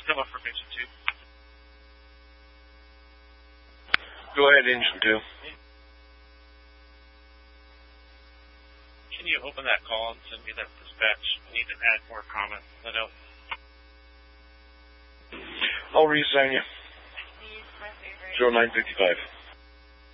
come up for Mission 2. Go ahead, Engine 2. Can you open that call and send me that dispatch? I need to add more comments. I know. I'll reassign you. 0955.